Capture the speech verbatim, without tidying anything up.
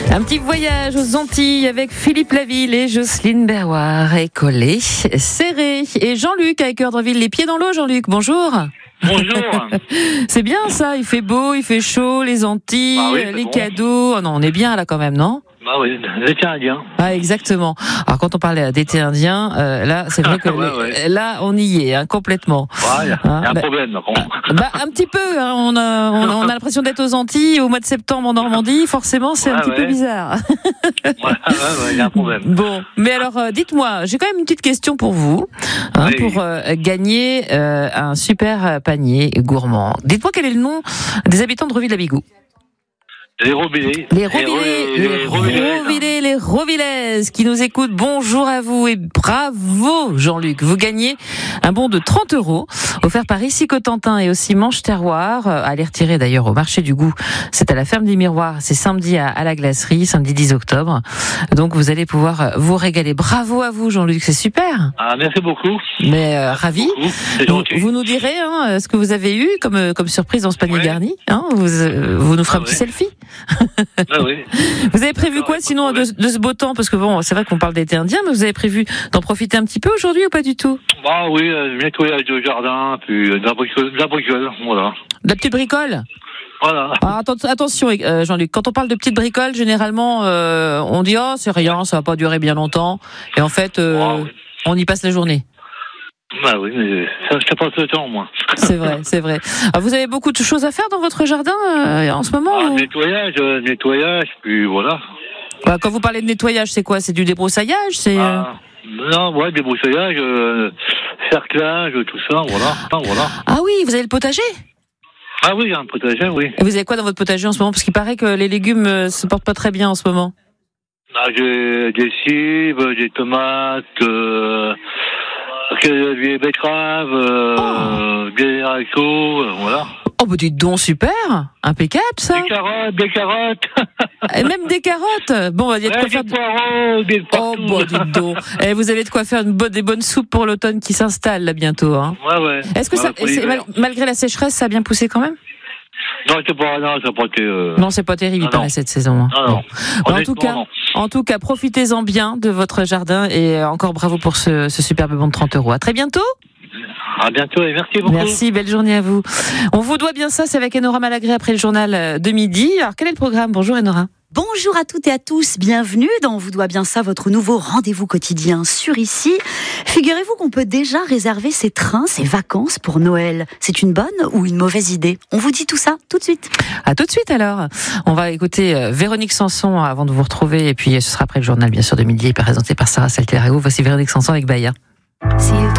Un petit voyage aux Antilles avec Philippe Laville et Jocelyne Berroir et Collet Serré. Et Jean-Luc avec Urdreville, les pieds dans l'eau. Jean-Luc, bonjour. Bonjour. C'est bien ça, il fait beau, il fait chaud, les Antilles, bah oui, les bon. cadeaux. Oh non, on est bien là quand même, non? Bah oui, l'été indien. Ah, exactement. Alors quand on parlait d'été indien, euh, là c'est vrai que ouais, les, ouais. là on y est hein, complètement. Il ouais, y a, Hein, y a un bah, problème là. bah, un petit peu. Hein, on a on a, on a l'impression d'être aux Antilles au mois de septembre en Normandie. Forcément, c'est Ouais, un petit ouais. peu bizarre. Ouais, ouais, ouais, il y a un problème. Bon, mais alors euh, dites-moi, j'ai quand même une petite question pour vous, hein, Oui. pour euh, gagner euh, un super panier gourmand. Dites-moi quel est le nom des habitants de Roville-la-Bigou. Les Robillés. Les Rovillés, les Rovillés, les Rovillaises qui nous écoutent. Bonjour à vous et bravo Jean-Luc. Vous gagnez un bon de trente euros offert par Ici Cotentin et aussi Manche Terroir. À aller retirer d'ailleurs au marché du goût. C'est à la ferme des Miroirs. C'est samedi à, à la glacerie, samedi dix octobre. Donc vous allez pouvoir vous régaler. Bravo à vous Jean-Luc, c'est super. Ah, merci beaucoup. Mais euh, ravi. Beaucoup. C'est Vous, gentil. vous nous direz hein, ce que vous avez eu comme, comme surprise dans ce panier Ouais. garni. Hein, vous, euh, vous nous ferez Ah un petit ouais. selfie. Ah oui. Vous avez prévu D'accord, quoi pas de sinon de, problème. de ce beau temps? Parce que bon, c'est vrai qu'on parle d'été indien, mais vous avez prévu d'en profiter un petit peu aujourd'hui ou pas du tout? Bah oui, euh, nettoyage de jardin, puis euh, de la bricole, de la bricole, voilà. De la petite bricole? Voilà. Ah, atten- attention euh, Jean-Luc, quand on parle de petite bricole, généralement euh, on dit oh c'est rien, ça va pas durer bien longtemps. Et en fait, euh, Wow. on y passe la journée. Bah oui, mais ça, je passe le temps, moi. C'est vrai, c'est vrai. Alors, vous avez beaucoup de choses à faire dans votre jardin euh, en ce moment Ah, ou... nettoyage, euh, nettoyage, puis voilà. Bah, quand vous parlez de nettoyage, c'est quoi? C'est du débroussaillage? C'est euh, Ah, non, ouais, débroussaillage, euh, cerclage, tout ça, voilà. Ah, voilà. Ah oui, vous avez le potager? Ah oui, il y a un potager, oui. Et vous avez quoi dans votre potager en ce moment? Parce qu'il paraît que les légumes euh, se portent pas très bien en ce moment. Ah, j'ai des cives, des tomates, euh, des betteraves, euh, des haricots, euh, voilà. Oh bah dites donc, super, impeccable ça. Des carottes, des carottes. Et même des carottes. Bon, il y a de Ouais, quoi faire. des poireaux, des Oh partout. bah dites donc. Et vous avez de quoi faire une bonne, des bonnes soupes pour l'automne qui s'installe là bientôt. Hein. Ouais, ouais. Est-ce que Ouais, ça, pour c'est- l'hiver. mal- malgré la sécheresse, ça a bien poussé quand même? Non, c'est pas, non, c'est pas été, euh... Non, c'est pas terrible, il Ah, paraît non. cette saison. Hein. Non, non. Bon. Bah, en Honnêtement, tout cas, non. en tout cas, profitez-en bien de votre jardin et encore bravo pour ce, ce superbe bon de trente euros. À très bientôt. À bientôt et merci beaucoup. Merci, belle journée à vous. On vous doit bien ça, c'est avec Enora Malagré après le journal de midi. Alors, quel est le programme? Bonjour Enora. Bonjour à toutes et à tous, bienvenue dans On vous doit bien ça, votre nouveau rendez-vous quotidien sur Ici. Figurez-vous qu'on peut déjà réserver ses trains, ses vacances pour Noël. C'est une bonne ou une mauvaise idée? On vous dit tout ça tout de suite. À tout de suite alors. On va écouter euh, Véronique Sanson avant de vous retrouver et puis ce sera après le journal bien sûr de midi présenté par Sarah Salterago. Voici Véronique Sanson avec Baya.